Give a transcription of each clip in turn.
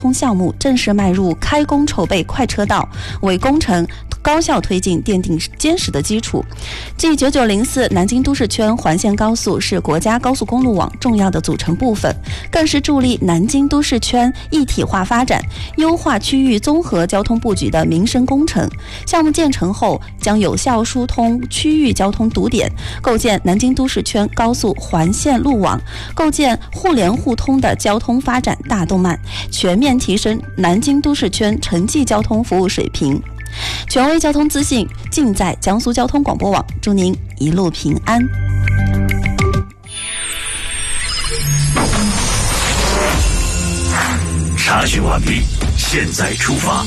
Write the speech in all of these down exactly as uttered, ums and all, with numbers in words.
通项目正式迈入开工筹备快车道，为工程高效推进奠定坚实的基础。G 九九零四南京都市圈环线高速是国家高速公路网重要的组成部分，更是助力南京都市圈一体化发展、优化区域综合交通布局的民生工程。项目建成后，将有效疏通区域交通堵点，构建南京都市圈高速环线路网，构建互联互通的交通发展大动脉，全面提升南京都市圈城际交通服务水平。权威交通资讯尽在江苏交通广播网，祝您一路平安。 查询完毕，现在出发。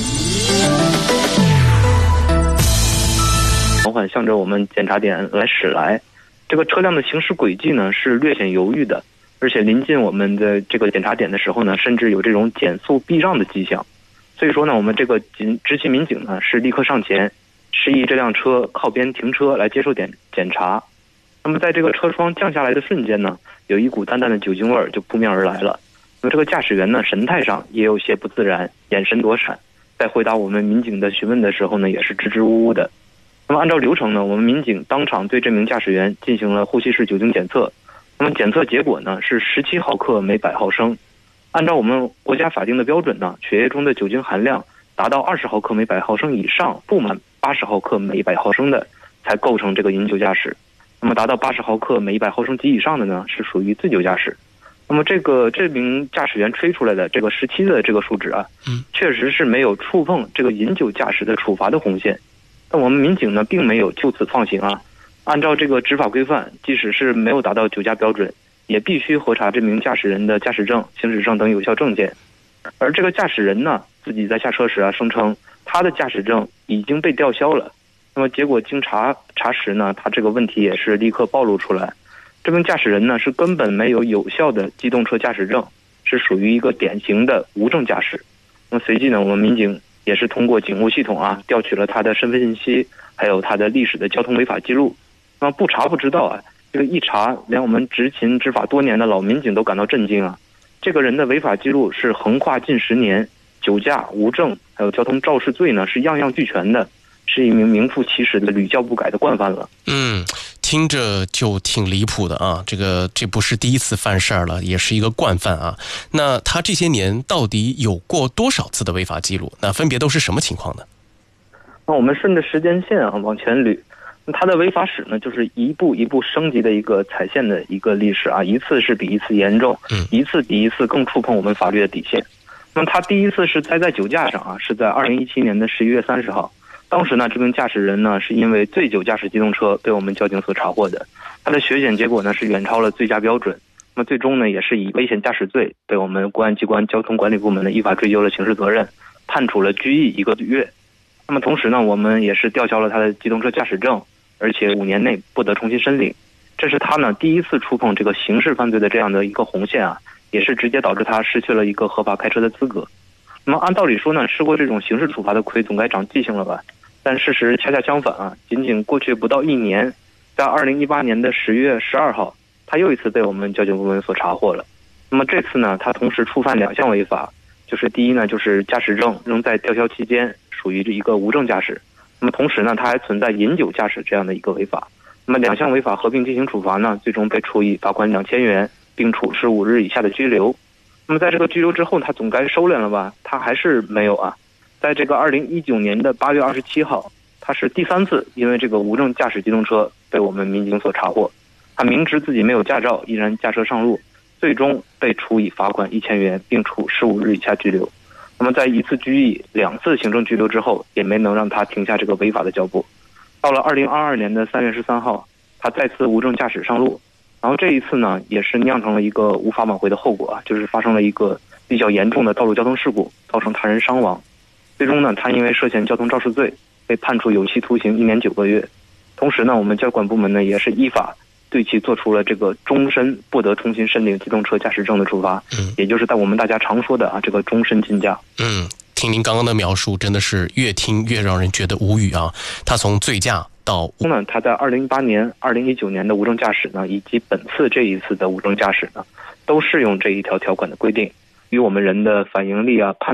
缓缓向着我们检查点来驶来，这个车辆的行驶轨迹呢是略显犹豫的，而且临近我们的这个检查点的时候呢，甚至有这种减速避让的迹象。所以说呢，我们这个执勤民警呢是立刻上前，示意这辆车靠边停车来接受检检查。那么在这个车窗降下来的瞬间呢，有一股淡淡的酒精味儿就扑面而来了。那么这个驾驶员呢，神态上也有些不自然，眼神躲闪，在回答我们民警的询问的时候呢，也是支支吾吾的。那么按照流程呢，我们民警当场对这名驾驶员进行了呼吸式酒精检测。那么检测结果呢是十七毫克每百毫升。按照我们国家法定的标准呢，血液中的酒精含量达到二十毫克每百毫升以上，不满八十毫克每百毫升的，才构成这个饮酒驾驶。那么达到八十毫克每百毫升及以上的呢，是属于醉酒驾驶。那么这个这名驾驶员吹出来的这个十七的这个数值啊，确实是没有触碰这个饮酒驾驶的处罚的红线。但我们民警呢，并没有就此放行啊。按照这个执法规范，即使是没有达到酒驾标准，也必须核查这名驾驶人的驾驶证、行驶证等有效证件。而这个驾驶人呢，自己在下车时啊，声称他的驾驶证已经被吊销了。那么结果经查查实呢，他这个问题也是立刻暴露出来。这名驾驶人呢，是根本没有有效的机动车驾驶证，是属于一个典型的无证驾驶。那么随即呢，我们民警也是通过警务系统啊，调取了他的身份信息，还有他的历史的交通违法记录。那么不查不知道啊，这个一查，连我们执勤执法多年的老民警都感到震惊啊！这个人的违法记录是横跨近十年，酒驾、无证还有交通肇事罪呢，是样样俱全的，是一名名副其实的屡教不改的惯犯了。 嗯，听着就挺离谱的啊！这个这不是第一次犯事儿了，也是一个惯犯啊。那他这些年到底有过多少次的违法记录？那分别都是什么情况呢？ 那我们顺着时间线啊往前捋。他的违法史呢，就是一步一步升级的一个踩线的一个历史啊，一次是比一次严重，一次比一次更触碰我们法律的底线。那么他第一次是栽在酒驾上啊，是在二零一七年的十一月三十号。当时呢，这名驾驶人呢是因为醉酒驾驶机动车被我们交警所查获的，他的血检结果呢是远超了醉驾标准。那么最终呢，也是以危险驾驶罪被我们公安机关交通管理部门呢依法追究了刑事责任，判处了拘役一个月。那么同时呢，我们也是吊销了他的机动车驾驶证，而且五年内不得重新申领。这是他呢第一次触碰这个刑事犯罪的这样的一个红线啊，也是直接导致他失去了一个合法开车的资格。那么按道理说呢，吃过这种刑事处罚的亏总该长记性了吧？但事实恰恰相反啊，仅仅过去不到一年，在二零一八年的十月十二号，他又一次被我们交警部门所查获了。那么这次呢，他同时触犯两项违法，就是第一呢，就是驾驶证仍在吊销期间，属于一个无证驾驶。那么同时呢，他还存在饮酒驾驶这样的一个违法。那么两项违法合并进行处罚呢，最终被处以罚款两千元，并处十五日以下的拘留。那么在这个拘留之后，他总该收敛了吧？他还是没有啊。在这个二零一九年的八月二十七号，他是第三次因为这个无证驾驶机动车被我们民警所查获。他明知自己没有驾照，依然驾车上路，最终被处以罚款一千元，并处十五日以下拘留。那么在一次拘役、两次行政拘留之后，也没能让他停下这个违法的脚步。到了二零二二年的三月十三号，他再次无证驾驶上路，然后这一次呢，也是酿成了一个无法挽回的后果啊，就是发生了一个比较严重的道路交通事故，造成他人伤亡。最终呢，他因为涉嫌交通肇事罪，被判处有期徒刑一年九个月。同时呢，我们交管部门呢也是依法对其做出了这个终身不得重新申领机动车驾驶证的处罚，嗯，也就是在我们大家常说的啊这个终身禁驾。 嗯，听您刚刚的描述，真的是越听越让人觉得无语啊！他从醉驾到呢，他在二零一八年、二零一九年的无证驾驶呢，以及本次这一次的无证驾驶呢，都适用这一条条款的规定。 于我们人的反应力啊、判